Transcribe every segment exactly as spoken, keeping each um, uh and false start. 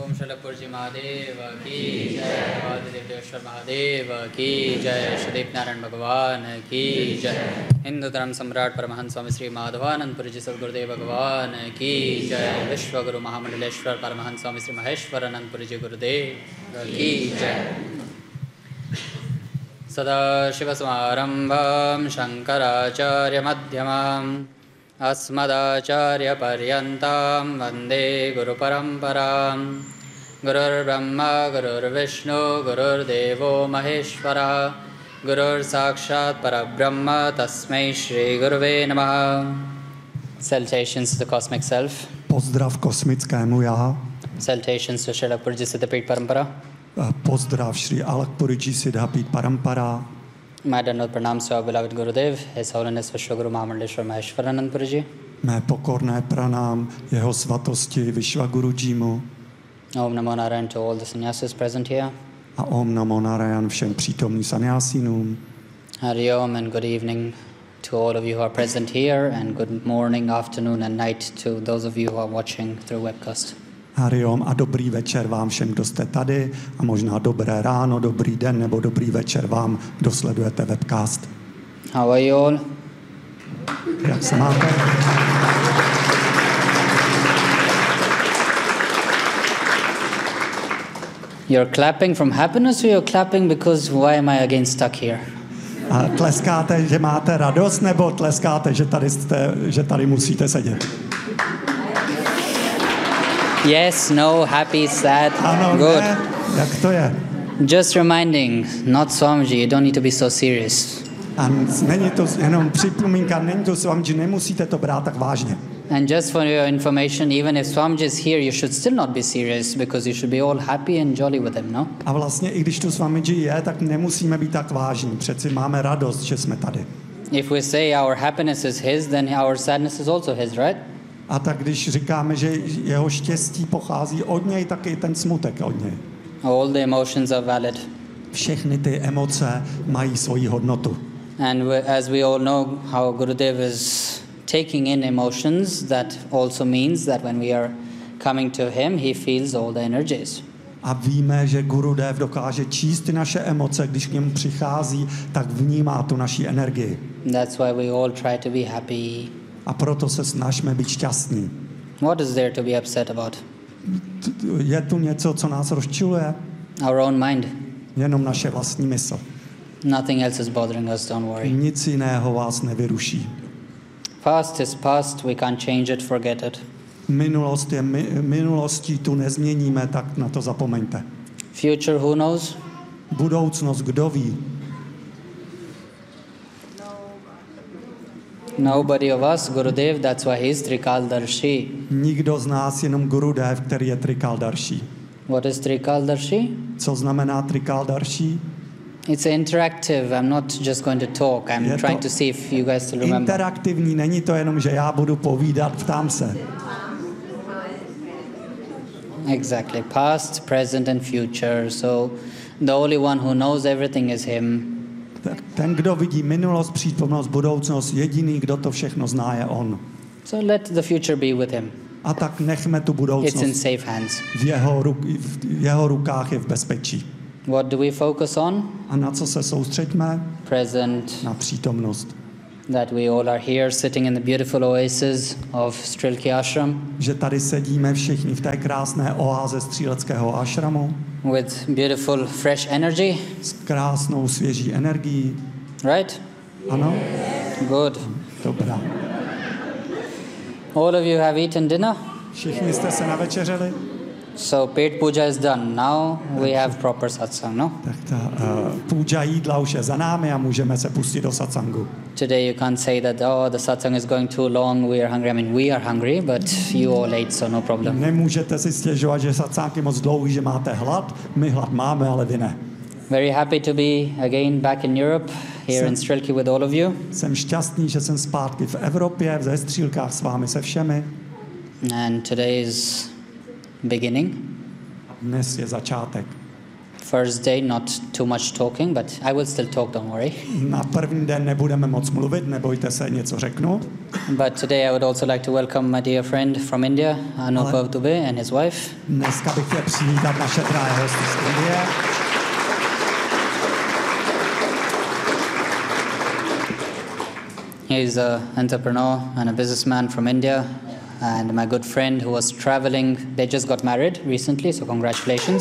ओम शैलपुरजी महादेव की जय, वादिदेवदेश्वर महादेव की जय, श्रीदेव नारायण भगवान की जय, हिंदू धर्म सम्राट परमहंस स्वामी श्री माधवानंदपुरी जी सद्गुरुदेव भगवान की जय, विश्वगुरु महामंडलेश्वर परमहंस स्वामी श्री महेश्वरानंदपुरी जी गुरुदेव की जय। सदाशिवसमारम्भां शङ्कराचार्यमध्यमाम् अस्मदाचार्यपर्यन्तां वन्दे गुरुपरम्परां। गुरुर्ब्रह्मा गुरुर्विष्णु गुरुर्देवो महेश्वरः, गुरुर्साक्षात् परब्रह्म तस्मै श्रीगुरुवे नमः। Salutations to the cosmic self. Pozdrav kosmickému já. Salutations to Srila Purji Siddhapit Parampara. Pozdrav Shri Alakpurji Siddhapit Parampara. My Dandavat Pranams to our beloved Gurudev, His Holiness Vishwaguru Mahamandleshwar Maheshwaranand Ji. Mé pokorné pranám jeho svatosti Vishwagurujimu. Om Namo Narayan to all the sannyasis present here. A Om Namo Narayan všem přítomným sannyasinům. Hari Om and good evening to all of you who are present here, and good morning, afternoon and night to those of you who are watching through webcast. Hari Om a dobrý večer vám všem, kdo jste tady, a možná dobré ráno, dobrý den nebo dobrý večer vám, kdo sledujete webcast. How are you all? Jak se máte? You're clapping from happiness, or you're clapping because why am I again stuck here? A tleskáte, že máte radost, nebo tleskáte, že tady, jste, že tady musíte sedět? Yes, no, happy, sad, ano, good. Ne? Jak to je? Just reminding, not Swamiji, you don't need to be so serious. A není to jenom připomínka, není to Swamiji, nemusíte to brát tak vážně. And just for your information, even if Swamiji is here, you should still not be serious, because you should be all happy and jolly with him, no? A vlastně i když tu Swamiji je, tak nemusíme být tak vážní. Přeci máme radost, že jsme tady. If we say our happiness is his, then our sadness is also his, right? A tak když říkáme, že jeho štěstí pochází od něj, tak i ten smutek od něj. All the emotions are valid. Všechny ty emoce mají svoji hodnotu. And we, as we all know how Gurudev is taking in emotions, that also means that when we are coming to him, he feels all the energies. A víme, že Gurudev dokáže číst ty naše emoce, když k němu přichází, tak vnímá tu naši energii. That's why we all try to be happy. A proto se snažíme být šťastní. What is there to be upset about? Je tu něco, co nás rozčiluje? Our own mind. Jenom naše vlastní mysl. Nothing else is bothering us, don't worry. Nic jiného vás nevyruší. Past is past, we can't change it, forget it. Minulost je mi, minulostí, tu nezměníme, tak na to zapomeňte. Future, who knows? Budoucnost, kdo ví? Nobody of us, Gurudev, that's why he's Trikaldarshi. Nikdo z nás, jenom Gurudev, který je Trikaldarshi. What is Trikaldarshi? Co znamená Trikaldarshi? It's interactive. I'm not just going to talk. I'm Je trying to to see if you guys still remember. interaktivní, není to jenom, že já budu povídat, ptám se. Exactly. Past, present and future. So the only one who knows everything is him. Tak ten, kdo vidí minulost, přítomnost, budoucnost, jediný, kdo to všechno zná, je on. So let the future be with him. A tak nechme tu It's in budoucnost. safe hands. V jeho, ruk, v jeho rukách je v bezpečí. What do we focus on? A na co se soustřeďme? Present. Na přítomnost. That we all are here sitting in the beautiful oasis of Strilki Ashram Že tady sedíme všichni v té krásné oáze stříleckého ashramu with beautiful fresh energy. s krásnou svěží energií. Right? Ano? Good. Dobrá. All of you have eaten dinner? Všichni jste se navečeřili? So Pet Puja is done. Now we have proper satsang, no? Tak ta uh, půjča jídla už je za námi a můžeme se pustit do satsangu. Today you can't say that, oh, the satsang is going too long, we are hungry. I mean, we are hungry, but you all ate, so no problem. Nemůžete si stěžovat, že satsang je moc dlouhý, že máte hlad. My hlad máme, ale vy ne. Very happy to be again back in Europe, here Jsem- in Strilki with all of you. Jsem šťastný, že jsem zpátky v Evropě, ve Střílkách s vámi se všemi. And today is beginning. Dnes je začátek. first day not too much talking, but I will still talk, don't worry. Na první den nebudeme moc mluvit, nebojte se, něco řeknu. But today I would also like to welcome my dear friend from India, Anubhav Dubey, and his wife. Dneska bych chtěl přivítat naše drahé hosty z Indie. He is an entrepreneur and a businessman from India, and my good friend who was traveling. They just got married recently, so congratulations.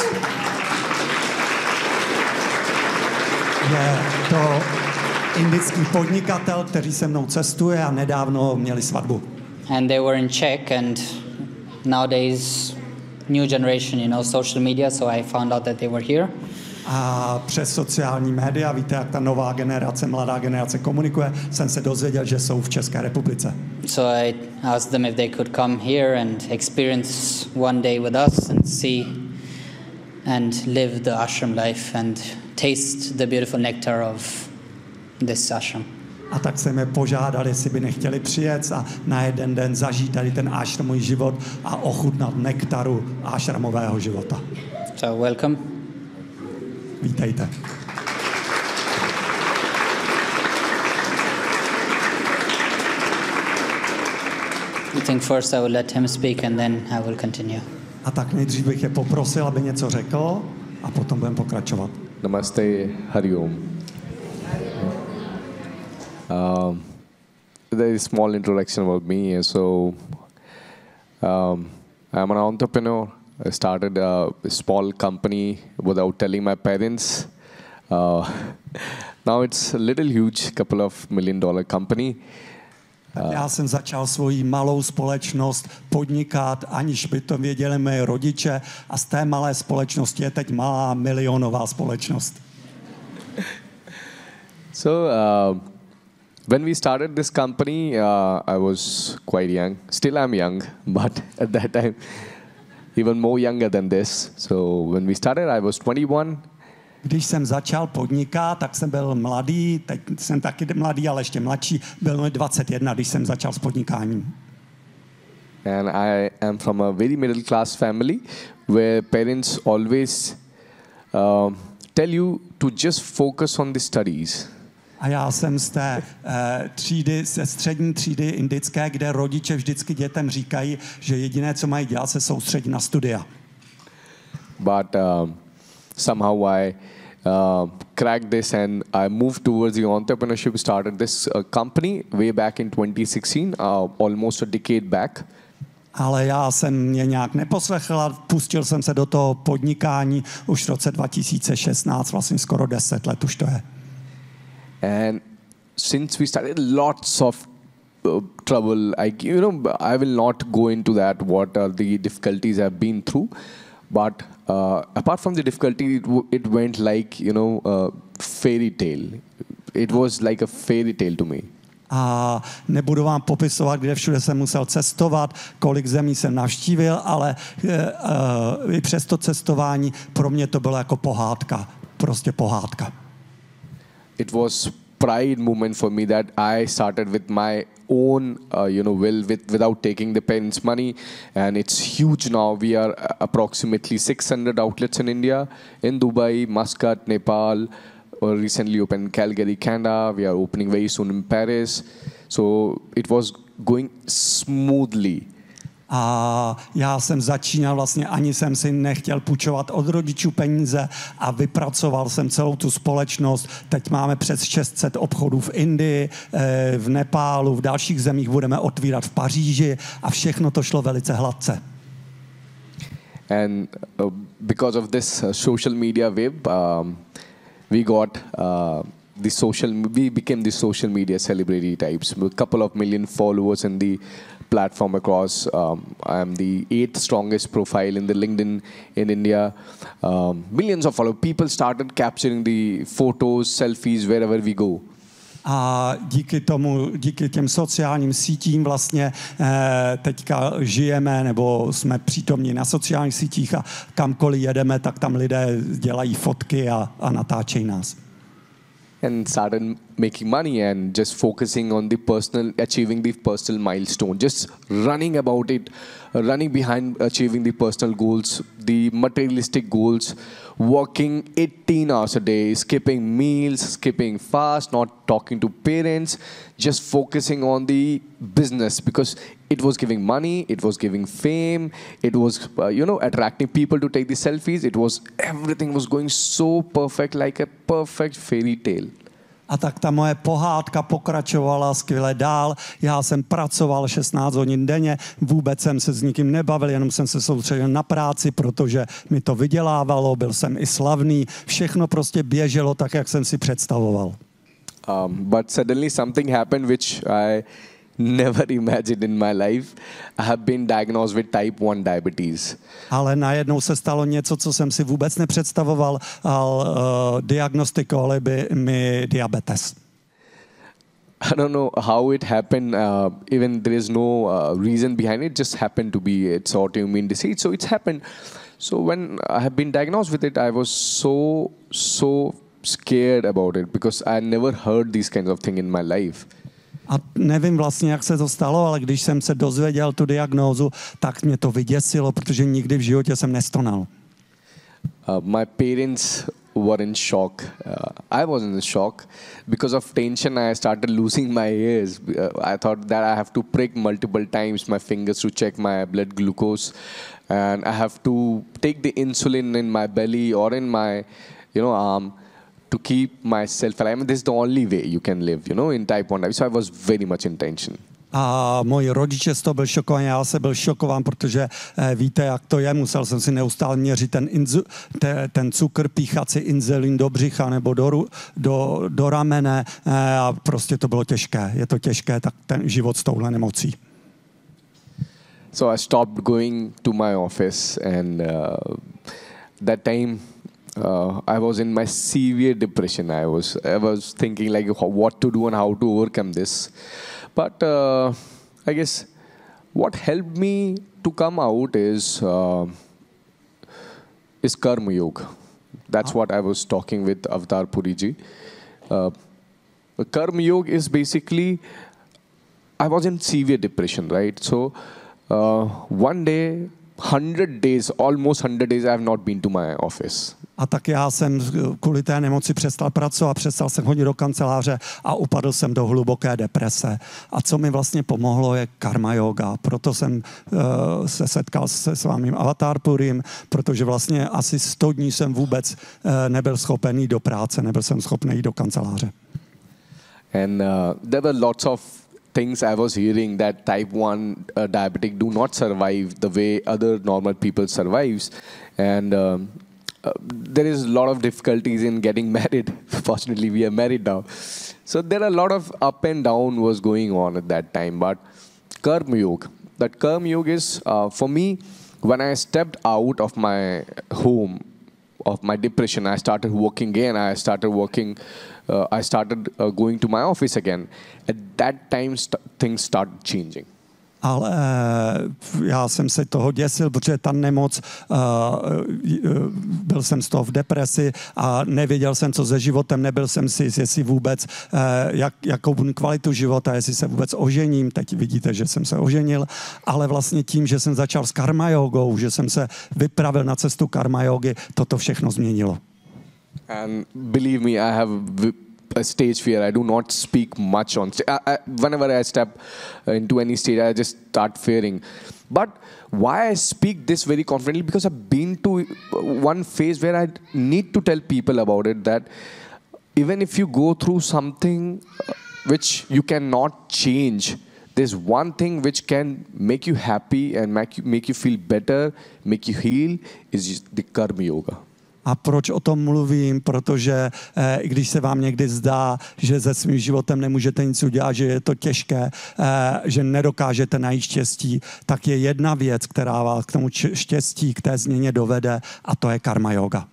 Je to indický podnikatel, který se mnou cestuje a nedávno měli svatbu. And they were in Czech, and nowadays new generation, you know, social media, so I found out that they were here. A přes sociální média, víte, jak ta nová generace, mladá generace komunikuje, jsem se dozvěděl, že jsou v České republice. So I asked them if they could come here and experience one day with us and see and live the ashram life and taste the beautiful nectar of this ashram. A tak jsem je požádal, jestli by nechtěli přijet a na jeden den zažít tady ten ashramový život a ochutnat nektaru ashramového života. So welcome. Vítejte. I think first I will let him speak and then I will continue. A tak nejdřív bych je poprosil, aby něco řekl a potom budeme pokračovat. Namaste, Hari Om. Um, there is a small introduction about me. So, um, I'm an entrepreneur. I started a small company without telling my parents. Uh, now it's a little huge, couple of million dollar company. Já jsem začal svoji malou společnost podnikat, aniž by to věděli mé rodiče, a z té malé společnosti je teď malá milionová společnost. So, uh, when we started this company, uh, I was quite young. Still I'm young, but at that time, even more younger than this. So when we started, I was twenty-one. Když jsem začal podnikat, tak jsem byl mladý, teď jsem taky mladý, ale ještě mladší, byl mi dvacet jedna, když jsem začal s podnikáním. And I am from a very middle class family where parents always uh, tell you to just focus on the studies. A já jsem z té uh, třídy, ze střední třídy indické, kde rodiče vždycky dětem říkají, že jediné, co mají dělat, se soustředit na studia. But uh, somehow I uh, cracked this and I moved towards the entrepreneurship, started this uh, company way back in twenty sixteen, uh, almost a decade back. Ale já jsem mě nějak neposlechl a pustil jsem se do toho podnikání už v roce dva tisíce šestnáct, vlastně skoro deset let už to je. And since we started, lots of uh, trouble. I, you know, I will not go into that, what are the difficulties I've been through. But uh, apart from the difficulty, it, w- it went like, you know, a fairy tale. It was like a fairy tale to me. A nebudu vám popisovat, kde všude jsem musel cestovat, kolik zemí jsem navštívil, ale uh, uh, i přes to cestování pro mě to bylo jako pohádka. Prostě pohádka. It was pride moment for me that I started with my own, uh, you know, will with, without taking the parents' money, and it's huge now. We are approximately six hundred outlets in India, in Dubai, Muscat, Nepal. Or recently opened Calgary, Canada. We are opening very soon in Paris. So it was going smoothly. A já jsem začínal vlastně, ani jsem si nechtěl půjčovat od rodičů peníze a vypracoval jsem celou tu společnost. Teď máme přes šest set obchodů v Indii, v Nepálu, v dalších zemích budeme otvírat v Paříži a všechno to šlo velice hladce. And uh, because of this uh, social media wave, um, we got uh, the social, we became the social media celebrity types. A couple of million followers in the platform across. Um, I am the eighth strongest profile in the LinkedIn in India. Um, millions of followers. People started capturing the photos, selfies wherever we go. A díky tomu, díky těm sociálním sítím vlastně eh, teďka žijeme nebo jsme přítomní na sociálních sítích a kamkoliv jedeme, tak tam lidé dělají fotky a, a natáčejí nás. and started making money and just focusing on the personal, achieving the personal milestone, just running about it, uh, running behind achieving the personal goals, the materialistic goals, working eighteen hours a day, skipping meals, skipping fast, not talking to parents, just focusing on the business because it was giving money, it was giving fame, it was, uh, you know, attracting people to take the selfies. It was, everything was going so perfect, like a perfect fairy tale. A tak ta moje pohádka pokračovala skvěle dál. Já jsem pracoval šestnáct hodin denně, vůbec jsem se s nikým nebavil, jenom jsem se soustředil na práci, protože mi to vydělávalo, byl jsem i slavný. Všechno prostě běželo tak, jak jsem si představoval. Um, but suddenly something happened which I never imagined in my life. I have been diagnosed with type one diabetes. Ale najednou se stalo něco, co jsem si vůbec nepředstavoval, ale uh, diagnostikovali by mi diabetes. I don't know how it happened. Uh, even there is no uh, reason behind it. Just happened to be it's autoimmune disease. So it's happened. So when I have been diagnosed with it, I was so so scared about it because I never heard these kinds of things in my life. A nevím vlastně, jak se to stalo, ale když jsem se dozvěděl tu diagnózu, tak mě to vyděsilo, protože nikdy v životě jsem nestonal. Uh, my parents were in shock. Uh, I was in shock. Because of tension, I started losing my ears. Uh, I thought that I have to prick multiple times my fingers to check my blood glucose. And I have to take the insulin in my belly or in my, you know, arm. To keep myself alive. I mean, this is the only way you can live, you know, in type one diabetes. So I was very much in tension. A moji rodiče z toho byl šokovaní, já se byl šokován, protože eh, víte, jak to je, musel jsem si neustále měřit ten, inzu, te, ten cukr, píchat si inzulin do břicha nebo do, do, do ramene eh, a prostě to bylo těžké. Je to těžké, tak ten život s touhle nemocí. So I stopped going to my office and uh, that time Uh, I was in my severe depression. I was I was thinking like how, what to do and how to overcome this. But uh, I guess what helped me to come out is uh, is Karma Yoga. That's what I was talking with Avatar Puriji. Uh, Karma Yoga is basically, I was in severe depression, right? So uh, one day, hundred days, almost hundred days, I have not been to my office. A tak já jsem kvůli té nemoci přestal pracovat, přestal jsem chodit do kanceláře a upadl jsem do hluboké deprese. A co mi vlastně pomohlo, je karma yoga. Proto jsem uh, se setkal se svým Avatar Purim, protože vlastně asi sto dní jsem vůbec uh, nebyl schopen jít do práce, nebyl jsem schopný jít do kanceláře. And uh, there were lots of things I was hearing that type one uh, diabetic do not survive the way other normal people survives. And um, Uh, there is a lot of difficulties in getting married. Fortunately, we are married now. So there are a lot of up and down was going on at that time. But Karma Yoga, that Karma Yoga is, uh, for me, when I stepped out of my home, of my depression, I started working again. I started working, uh, I started uh, going to my office again. At that time, st- things started changing. Ale já jsem se toho děsil, protože ta nemoc, uh, byl jsem z toho v depresi a nevěděl jsem, co se životem, nebyl jsem si, jestli vůbec, uh, jak, jakou kvalitu života, jestli se vůbec ožením. Teď vidíte, že jsem se oženil, ale vlastně tím, že jsem začal s karma jogou, že jsem se vypravil na cestu karma jogy, toto všechno změnilo. And believe me, I have a stage fear. I do not speak much on stage. I, I, whenever I step into any stage, I just start fearing. But why I speak this very confidently? Because I've been to one phase where I need to tell people about it, that even if you go through something which you cannot change, there's one thing which can make you happy and make you, make you feel better, make you heal, is the Karma Yoga. A proč o tom mluvím? Protože eh, i když se vám někdy zdá, že se svým životem nemůžete nic udělat, že je to těžké, eh, že nedokážete najít štěstí, tak je jedna věc, která vás k tomu štěstí, k té změně dovede, a to je karma yoga.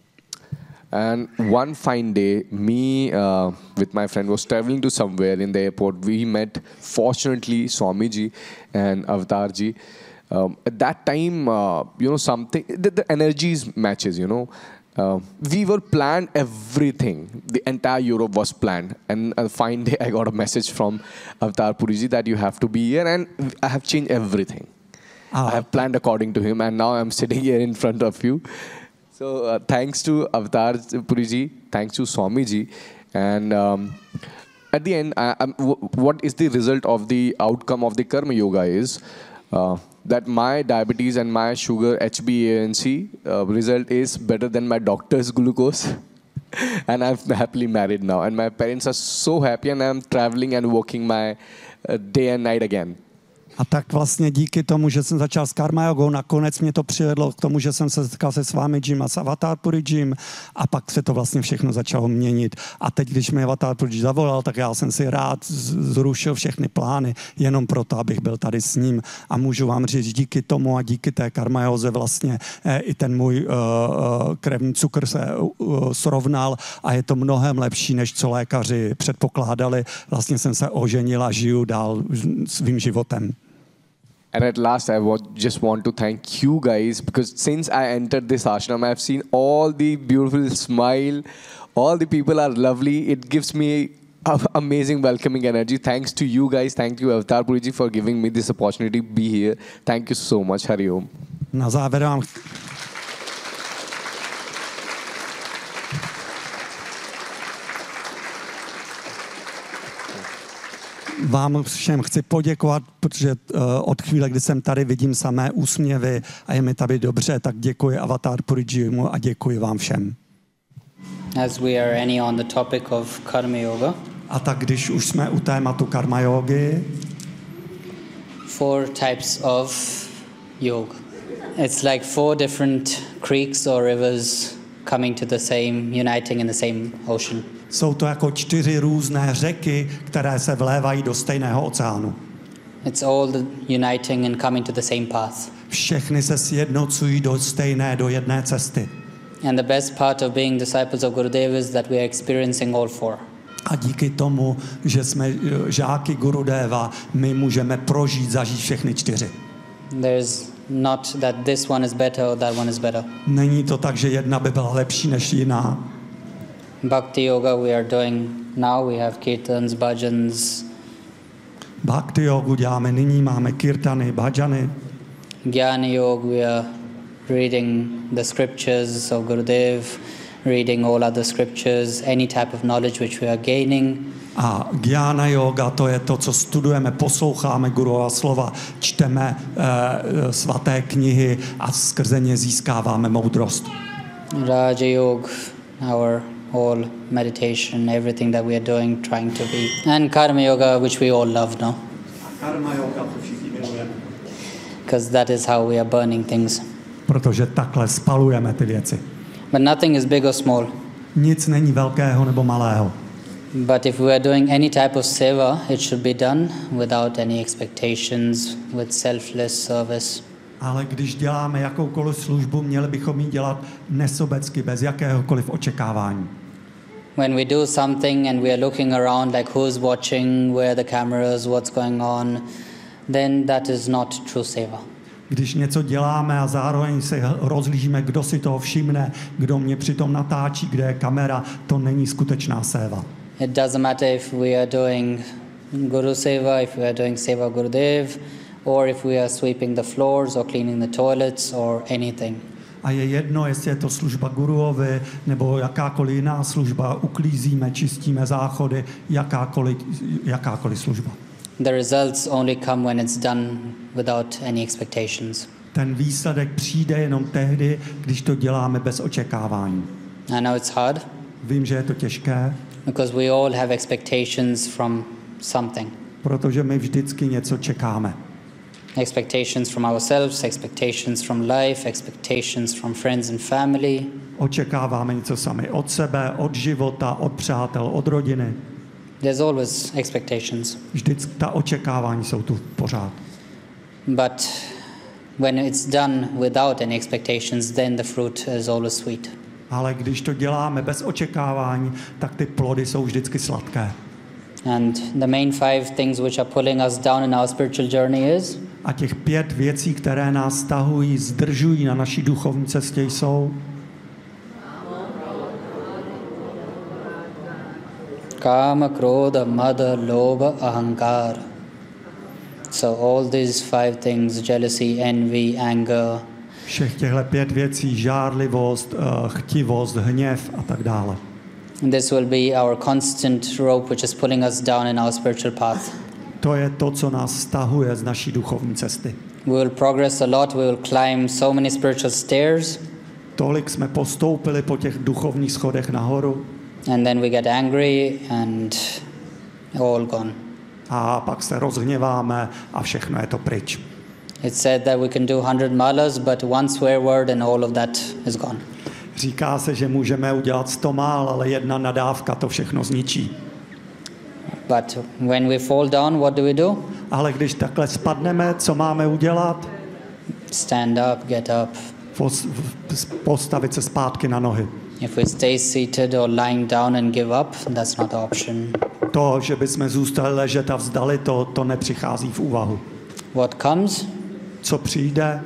And one fine day, me uh, with my friend was traveling to somewhere in the airport. We met, fortunately, Swamiji and Avatarji. Um, at that time, uh, you know, something, the, the energies matches, you know. Uh, we were planned everything. The entire Europe was planned. And a fine day, I got a message from Avatar Puriji that you have to be here, and I have changed everything. A I have planned according to him, and now I'm sitting here in front of you. So uh, thanks to Avatar Puriji, thanks to Swamiji, and um, at the end, I, I'm, w- what is the result of the outcome of the Karma Yoga is uh, that my diabetes and my sugar H b A one C uh, result is better than my doctor's glucose. And I'm happily married now, and my parents are so happy, and I'm traveling and working my uh, day and night again. A tak vlastně díky tomu, že jsem začal s karma jogou, nakonec mě to přivedlo k tomu, že jsem se setkal se Swamijim a s Avatar Purijim a pak se to vlastně všechno začalo měnit. A teď, když mi Avatar Puriji zavolal, tak já jsem si rád zrušil všechny plány jenom proto, abych byl tady s ním. A můžu vám říct, díky tomu a díky té karma józe vlastně eh, i ten můj uh, krevní cukr se uh, srovnal a je to mnohem lepší, než co lékaři předpokládali. Vlastně jsem se oženil a žiju dál svým životem. And at last, I would just want to thank you guys, because since I entered this ashram, I've seen all the beautiful smile, all the people are lovely. It gives me a- amazing welcoming energy. Thanks to you guys. Thank you, Avatar Puriji, for giving me this opportunity to be here. Thank you so much. Hari Om. Na závěr vám vám všem chci poděkovat, protože uh, od chvíle, kdy jsem tady, vidím samé úsměvy a je mi tady dobře, tak děkuji Avatar Purijimu a děkuji vám všem. As we are any on the topic of Karma Yoga, A tak když už jsme u tématu karma jógy, four types of yoga. It's like four different creeks or rivers coming to the same, uniting in the same ocean. jsou to jako čtyři různé řeky, které se vlévají do stejného oceánu. It's all the uniting and coming to the same path. Všechny se sjednocují do stejné, do jedné cesty. And the best part of being disciples of Gurudeva is that we are experiencing all four. A díky tomu, že jsme eh, žáky Gurudeva, my můžeme prožít, zažít všechny čtyři. There's not that this one is better or that one is better. Není to tak, že jedna by byla lepší než jiná. Bhakti yoga we are doing now. We have kirtans, bhajans. Bhakti jogu děláme nyní, máme kirtany, bhajany. Jnana yoga we are reading the scriptures of Gurudev, reading all other scriptures, any type of knowledge which we are gaining. A Jnana yoga, to je to, co studujeme, posloucháme Gurova slova, čteme e, svaté knihy a skrze ně získáváme moudrost. Raja yoga, our whole meditation, everything that we are doing, trying to be. And karma yoga, which we all love, no? Karma yoga, to všichni milujeme. Because that is how we are burning things. Protože takhle spalujeme ty věci. But nothing is big or small. Nic není velkého nebo malého. But if we are doing any type of seva, it should be done without any expectations, with selfless service. Ale když děláme jakoukoliv službu, měli bychom ji dělat nesobecky, bez jakéhokoliv očekávání. When we do something and we are looking around like who's watching, where the cameras, what's going on, then that is not true seva. Když něco děláme a zároveň se rozlížíme, kdo si toho všimne, kdo mě přitom natáčí, kde je kamera, to není skutečná séva. It doesn't matter if we are doing Guru Seva, if we are doing Seva Gurudev, or if we are sweeping the floors or cleaning the toilets or anything. A je jedno, jestli je to služba guruovi, nebo jakákoliv jiná služba, uklízíme, čistíme záchody, jakákoliv, jakákoliv služba. The results only come when it's done without any expectations. Ten výsledek přijde jenom tehdy, když to děláme bez očekávání. I know it's hard Vím, že je to těžké, because we all have expectations from something. protože my vždycky něco čekáme. Expectations from ourselves, expectations from life, expectations from friends and family. Očekáváme něco sami od sebe, od života, od přátel, od rodiny. There's always expectations. Vždycky ta očekávání jsou tu pořád. But when it's done without any expectations, then the fruit is always sweet. Ale když to děláme bez očekávání, tak ty plody jsou vždycky sladké. And the main five things which are pulling us down in our spiritual journey is A těch pět věcí, které nás stahují, zdržují na naší duchovní cestě, jsou Kama, Krodha, Mada, Lobha, Ahankar. So all these five things, jealousy, envy, anger, Všech těchto pět věcí, žárlivost, eh, chtivost, hněv a tak dále. this will be our constant rope which is pulling us down in our spiritual path. To je to, co nás stahuje z naší duchovní cesty. We will progress a lot, we will climb so many spiritual stairs, Tolik jsme postoupili po těch duchovních schodech nahoru and then we get angry and all gone. a pak se rozhněváme a všechno je to pryč. It's said that we can do one hundred malas, but one swear word and all of that is gone. Říká se, že můžeme udělat sto mál, ale jedna nadávka to všechno zničí. But when we fall down, what do we do? Ale když takhle spadneme, co máme udělat? Stand up, get up. Pos- v- Postavit se zpátky na nohy. If we stay seated or lying down and give up, that's not an option. To, že bychom zůstali ležet a vzdali, to, to nepřichází v úvahu. What comes, Co přijde,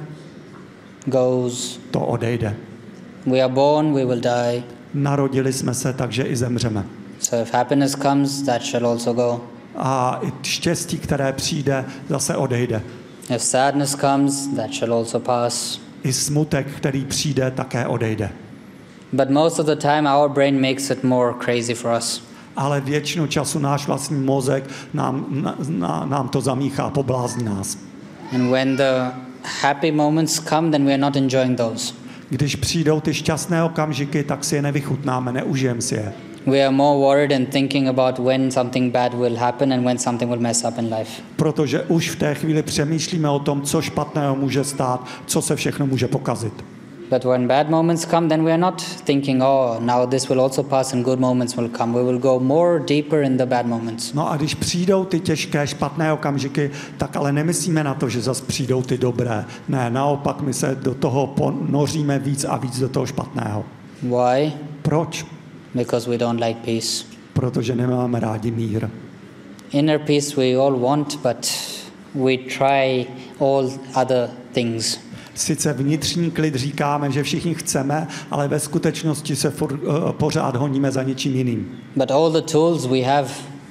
goes. to odejde. We are born, we will die. Narodili jsme se, takže i zemřeme. So if happiness comes, that shall also go. A i štěstí, které přijde, zase odejde. If sadness comes, that shall also pass. I smutek, který přijde, také odejde. But most of the time, our brain makes it more crazy for us. Ale většinu času náš vlastní mozek nám, na, na, nám to zamíchá, poblázní nás. And when the happy moments come, then we are not enjoying those. Když přijdou ty šťastné okamžiky, tak si je nevychutnáme, neužijeme si je. We are more worried and thinking about when something bad will happen and when something will mess up in life. Protože už v té chvíli přemýšlíme o tom, co špatného může stát, co se všechno může pokazit. But when bad moments come, then we are not thinking, oh, now this will also pass and good moments will come. We will go more deeper in the bad moments. No a když přijdou ty těžké, špatné okamžiky, tak ale nemyslíme na to, že zas přijdou ty dobré. Ne, naopak my se do toho ponoříme víc a víc do toho špatného. Why? Proč? Because we don't like peace. Protože nemáme rádi mír. Inner peace we all want, but we try all other things. Sice vnitřní klid říkáme, že všichni chceme, ale ve skutečnosti se for, uh, pořád honíme za něčím jiným. But all the tools we have,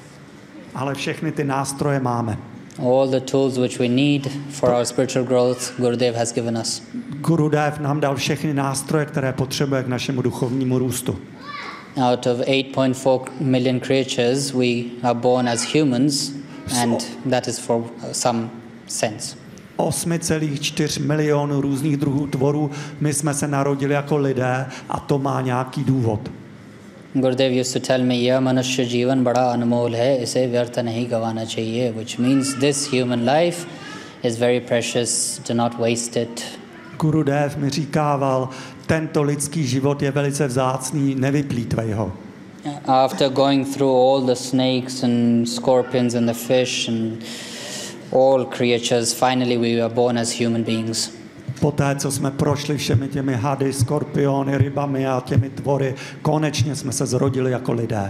Ale všechny ty nástroje máme. all the tools which we need for our spiritual growth, Gurudev has given us. Gurudev nám dal všechny nástroje, které potřebuje k našemu duchovnímu růstu. Out of eight point four million creatures, we are born as humans, and that is for some sense. osm celá čtyři milionů různých druhů tvorů, my jsme se narodili jako lidé a to má nějaký důvod. Gurudev used to tell me, "Yeh manushya jeevan bada anmol hai, ise vyartha nahi gavana chahiye," which means this human life is very precious, do not waste it. Gurudev mi říkával, tento lidský život je velice vzácný, nevyplýtvej ho. After going through all the snakes and scorpions and the fish and all creatures, finally we were born as human beings. Poté, co jsme prošli všemi těmi hady, skorpiony, rybami a těmi tvory, konečně jsme se zrodili jako lidé.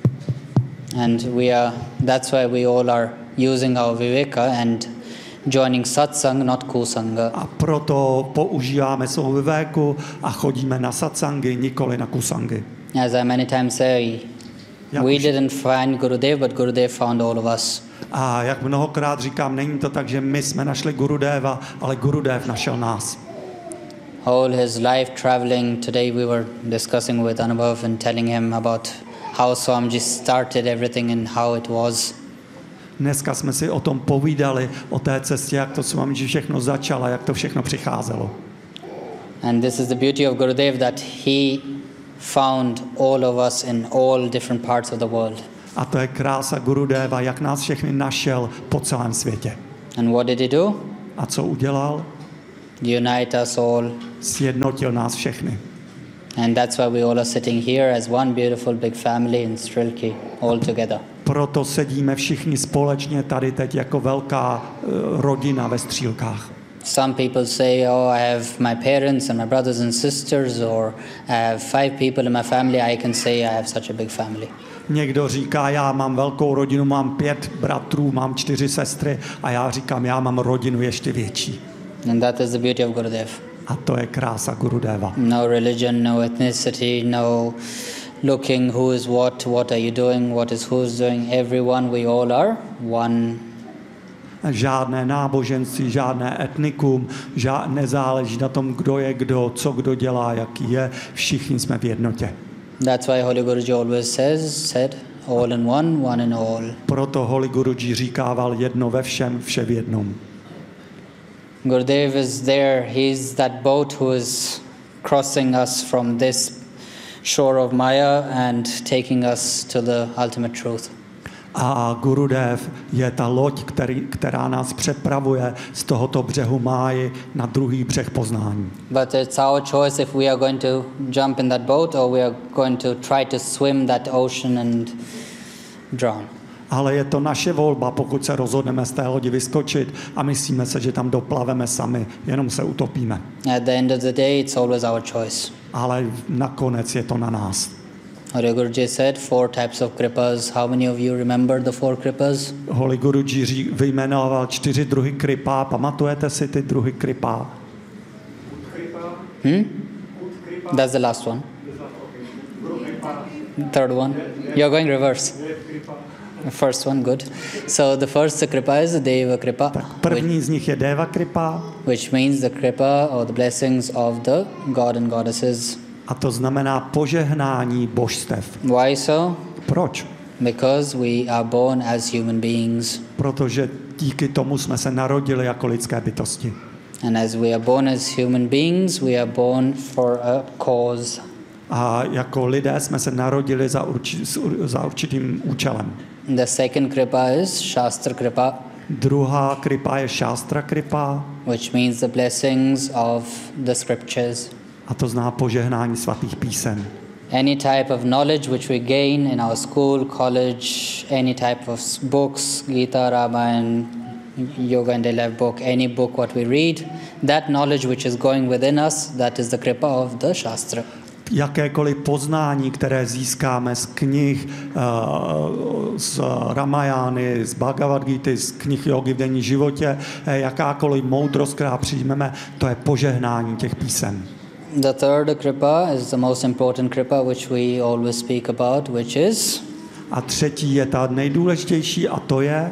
And we are, that's why we all are using our viveka and joining satsang, not kusanga. A proto používáme svou vivéku a chodíme na satsangy, nikoli na kusangy. As I many times say, Jak we už- didn't find Gurudev, but Gurudev found all of us. A jak mnohokrát říkám, není to tak, že my jsme našli Gurudeva, ale Gurudev našel nás. All his life traveling, today we were discussing with Anubhav and telling him about how Swamiji started everything and how it was. Dneska jsme si o tom povídali, o té cestě, jak to s vámi všechno začalo, jak to všechno přicházelo. And this is the beauty of Gurudev, that he found all of us in all different parts of the world. A to je krása Gurudeva, jak nás všechny našel po celém světě. And what did he do? A co udělal? Unite us all. Sjednotil nás všechny. And that's why we all are sitting here as one beautiful big family in Strilki, all together. Proto sedíme všichni společně tady teď jako velká uh, rodina ve Střílkách. Some people say, oh, I have my parents and my brothers and sisters, or I have five people in my family. I can say I have such a big family. Někdo říká, já mám velkou rodinu, mám pět bratrů, mám čtyři sestry a já říkám, já mám rodinu ještě větší. And that is the beauty of Gurudev. A to je krása Gurudeva. No religion, no ethnicity, no looking who is what, what are you doing, what is who's doing. Everyone, we all are one. Žádné náboženství, žádné etnikum, žád, nezáleží na tom, kdo je kdo, co kdo dělá, jaký je. Všichni jsme v jednotě. That's why Holy Guruji always says, said, all in one, one in all. Proto Holy Guruji říkával jedno ve všem, vše v jednom. Gurudev is there. He's that boat who is crossing us from this shore of Maya and taking us to the ultimate truth. A Gurudev je ta loď, který, která nás přepravuje z tohoto břehu Máji na druhý břeh poznání. But it's our choice if we are going to jump in that boat or we are going to try to swim that ocean and drown. Ale je to naše volba, pokud se rozhodneme z té lodi vyskočit a myslíme se, že tam doplaveme sami, jenom se utopíme. At the end of the day, it's always our choice. Ale nakonec je to na nás. Holy Guruji said four types of kripas. How many of you remember the four kripas? Holy Guruji vyjmenoval čtyři druhy kripa. Pamatujete si ty druhy kripa? Hmm? That's the last one. Third one. You're going reverse. First one, good. So the first kripa is the Deva kripa, Tak první z nich je Deva kripa. which means the kripa or the blessings of the god and goddesses. A to znamená požehnání božstev. Why so? Proč? Because we are born as human beings. Protože díky tomu jsme se narodili jako lidské bytosti. And as we are born as human beings, we are born for a cause. A jako lidé jsme se narodili za, urči, za určitým účelem. The second kripa is Shastra kripa, Druhá kripa je Šástra kripa which means the blessings of the scriptures. a to zná požehnání svatých písem. Any type of knowledge which we gain in our school, college, any type of s- books, Gita, Ramayana, Yoga and Life book, any book what we read, that knowledge which is going within us, that is the kripa of the Shastra. Jakékoliv poznání, které získáme z knih, eh, z Ramajány, z Bhagavad Gita, z knih jogy v denní životě, eh, jakákoliv moudrost, která přijmeme, to je požehnání těch písem. The third kripa is the most important kripa which we always speak about, which is A třetí je ta nejdůležitější a to je,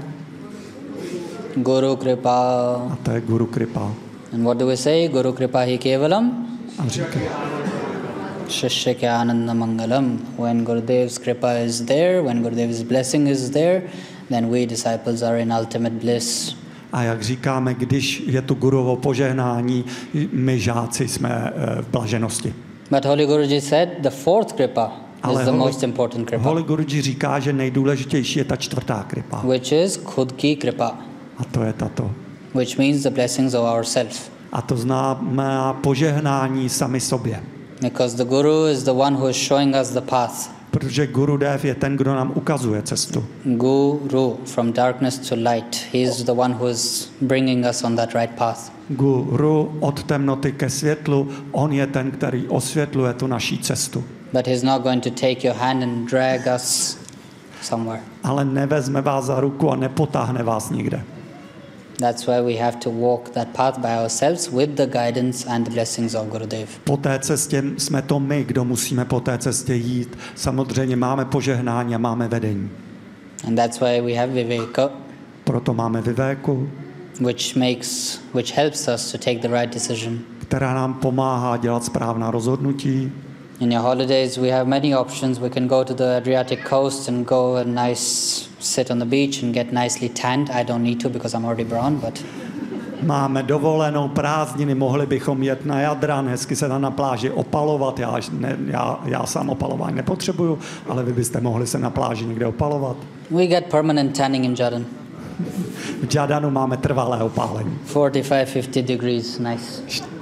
Guru kripa. a to je Guru kripa. And what do we say? Guru kripa hi kevalam A říká, Shishya ke ananda mangalam. When Gurudev's kripa is there, when Gurudev's blessing is there, then we disciples are in ultimate bliss. a jak říkáme, když je tu Guruvo požehnání, my žáci jsme eh, v blaženosti. But Holy Guruji said the fourth kripa Ale is the Holy- most important kripa, Holy Guruji říká, že nejdůležitější je ta čtvrtá kripa. which is khud ki kripa, A to je tato. which means the blessings of ourself. A to znamená požehnání sami sobě. Because the Guru is the one who is showing us the path. Protože Gurudev je ten, kdo nám ukazuje cestu. Guru, from darkness to light. He is the one who is bringing us on that right path. Guru od temnoty ke světlu, on je ten, který osvětluje tu naší cestu. But he's not going to take your hand and drag us somewhere. Ale nevezme vás za ruku a nepotáhne vás nikde. That's why we have to walk that path by ourselves with the guidance and the blessings of Gurudev. Po té cestě jsme to my, kdo musíme po té cestě jít. Samozřejmě máme požehnání a máme vedení. And that's why we have Viveka, Proto máme Vivéku, which makes, which helps us to take the right decision. která nám pomáhá dělat správná rozhodnutí. In your holidays, we have many options. We can go to the Adriatic coast and go and nice sit on the beach and get nicely tanned. I don't need to because I'm already brown, but Máme dovolenou prázdniny, mohli bychom jet na Jadran, hezky se tam na pláži opalovat. Já, ne, já, já sám opalování nepotřebuju, ale vy byste mohli se na pláži někde opalovat. we get permanent tanning in Jordan. V Jadanu máme trvalé opálení. forty-five, fifty degrees, nice.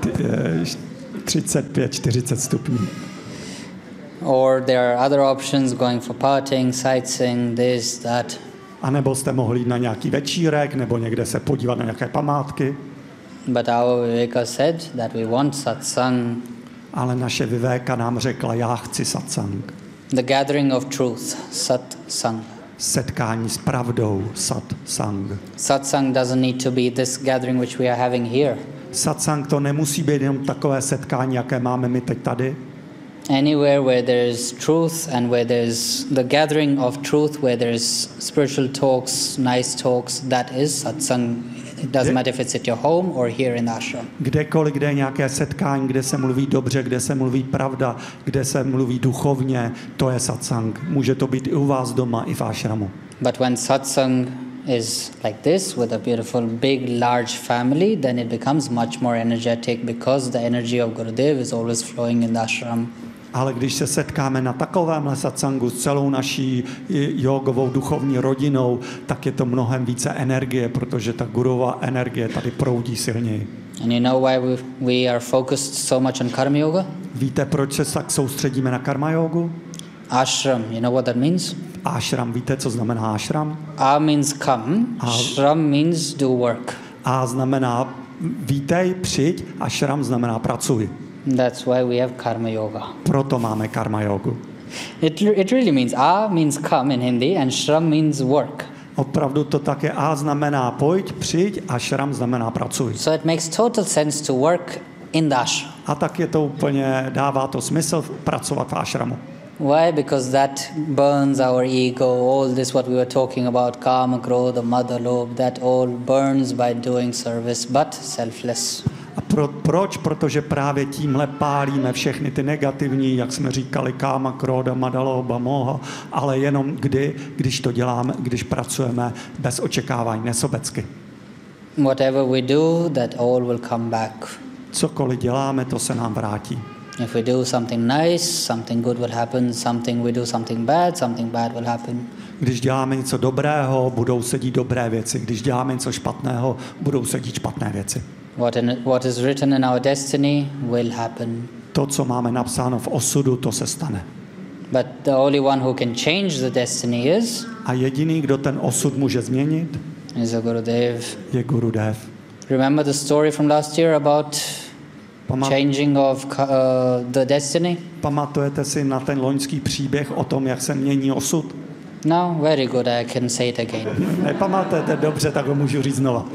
třicet pět čtyřicet stupňů. Or there are other options, going for partying, sightseeing, this, that. A nebo jste mohli jít na nějaký večírek, nebo někde se podívat na nějaké památky. But our Viveka said that we want satsang, Ale naše Vivéka nám řekla, já chci satsang. the gathering of truth, satsang. Setkání s pravdou, satsang. Satsang doesn't need to be this gathering which we are having here. Satsang to nemusí být jenom takové setkání, jaké máme my teď tady. Anywhere where there's truth and where there's the gathering of truth, where there's spiritual talks, nice talks, that is satsang. It doesn't matter if it's at your home or here in the ashram. Kdekoliv, kde je nějaké setkání, kde se mluví dobře, kde se mluví pravda, kde se mluví duchovně, to je satsang. Může to být i u vás doma, i v ashramu. But when satsang is like this, with a beautiful, big, large family, then it becomes much more energetic because the energy of Gurudev is always flowing in the ashram. Ale když se setkáme na takovémhle satsangu s celou naší jogovou duchovní rodinou, tak je to mnohem více energie, protože ta gurová energie tady proudí silněji. And you know why we, we are focused so much on karma yoga? Víte, proč se tak soustředíme na karma jogu? Ashram, you know what that means? Ashram, víte, co znamená ashram? A means come, shram means do work. A znamená vítej, přijď, a shram znamená pracuj. That's why we have karma yoga. Proto máme karma jogu. It, it really means A means come in Hindi and shram means work. Opravdu to také A znamená pojď, přijď a shram znamená pracuj. So it makes total sense to work in the ashram. A tak je to úplně, dává to smysl pracovat v ashramu. Why? Because that burns our ego, all this what we were talking about, kama, krodha, mada, lobh, that all burns by doing service, but selfless. A pro, proč? Protože právě tímhle pálíme všechny ty negativní, jak jsme říkali, káma, króda, madaloba, moha, ale jenom kdy, když to děláme, když pracujeme bez očekávání, nesobecky. Whatever we do, that all will come back. Cokoliv děláme, to se nám vrátí. If we do something nice, something good will happen. Something we do something bad, something bad will happen. Když děláme něco dobrého, budou se dít dobré věci. Když děláme něco špatného, budou se dít špatné věci. What, in, what is written in our destiny will happen. To, co máme napsáno v osudu, to se stane. But the only one who can change the destiny is A jediný, kdo ten osud může změnit, is a Gurudev. je Gurudev. Remember the story from last year about Pamat, changing of uh, the destiny? pamatujete si na ten loňský příběh o tom, jak se mění osud? No, very good. I can say it again. Nepamatujete dobře, tak ho můžu říct znova.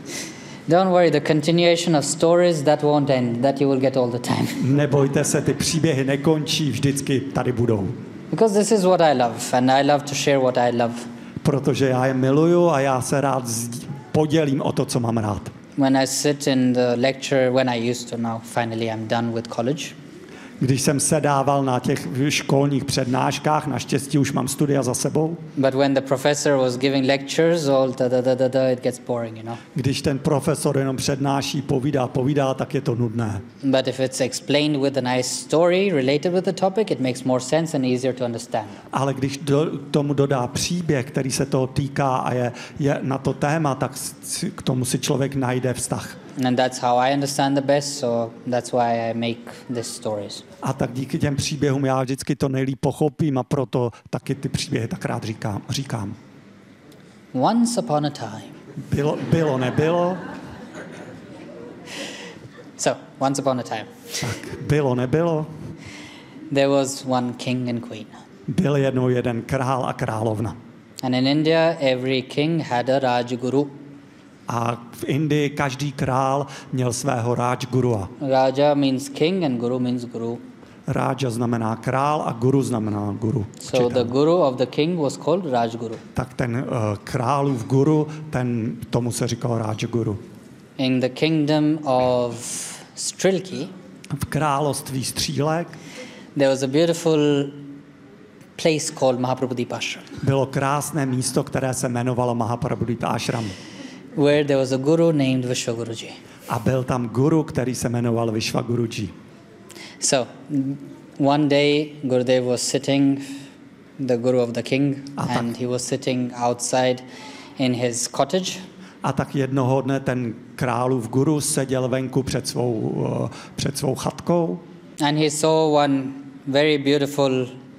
Don't worry, the continuation of stories, that won't end. That you will get all the time. Nebojte se, ty příběhy nekončí, vždycky tady budou. Because this is what I love, and I love to share what I love. Protože já je miluju a já se rád podělím o to, co mám rád. When I sit in the lecture, when I used to, now finally I'm done with college. Když jsem sedával na těch školních přednáškách, naštěstí už mám studia za sebou. But when the professor was giving lectures, all da da da da da, it gets boring, you know. Když ten profesor jenom přednáší, povídá, povídá, tak je to nudné. But if it's explained with a nice story related with the topic, it makes more sense and easier to understand. Ale když do, tomu dodá příběh, který se toho týká a je, je na to téma, tak si, k tomu si člověk najde vztah. And that's how I understand the best, so that's why I make these stories. A tak díky těm příběhům já vždycky to nejlíp pochopím a proto taky ty příběhy tak rád říkám. říkám. Once upon a time. Bylo, bylo, nebylo. So, once upon a time. Tak bylo, nebylo. There was one king and queen. Byl jednou jeden král a královna. And in India, every king had a Rajguru. A v Indii každý král měl svého Rajgurua. Raja means king and Guru means guru. Raja znamená král a guru znamená guru. So the guru of the king was called Rajguru. Tak ten uh, králův guru, ten, tomu se říkal Rajguru. In the kingdom of Strilki, V království Střílek there was a beautiful place called Mahaprabhudeep Ashram, bylo krásné místo, které se jmenovalo Mahaprabhudeep Ashram. where there was a guru named Vishwaguruji. A byl tam guru, který se jmenoval Vishwaguruji. So, one day Gurudev was sitting, the guru of the king, A tak. and he was sitting outside in his cottage. A tak jednoho dne ten králův guru seděl venku před svou, uh, před svou chatkou And he saw one very beautiful